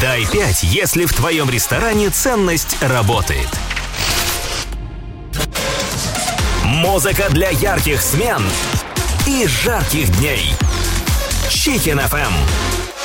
Дай 5, если в твоем ресторане ценность работает. Музыка для ярких смен и жарких дней. Chicken FM.